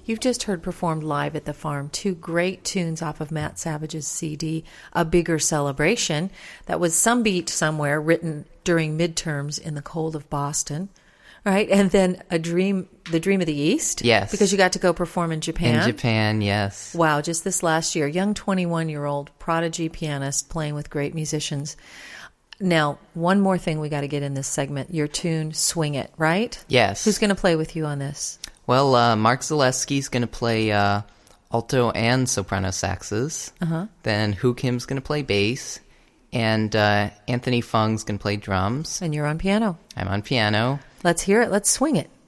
You've just heard performed live at the farm 2 great tunes off of Matt Savage's CD, A Bigger Celebration. That was Some Beat Somewhere, written during midterms in the cold of Boston. Right, and then The Dream of the East? Yes. Because you got to go perform in Japan? In Japan, yes. Wow, just this last year. Young 21-year-old prodigy pianist playing with great musicians. Now, one more thing we got to get in this segment. Your tune, Swing It, right? Yes. Who's going to play with you on this? Well, Mark Zaleski's going to play alto and soprano saxes. Uh-huh. Then Hu Kim's going to play bass. And Anthony Fung's going to play drums. And you're on piano. I'm on piano. Let's hear it. Let's swing it.